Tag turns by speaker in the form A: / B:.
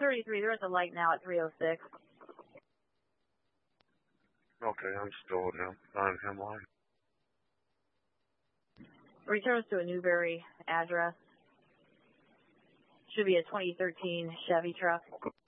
A: 33, they're at the light now at 306.
B: Okay, I'm still on him line.
A: Returns to a Newberry address. Should be a 2013 Chevy truck.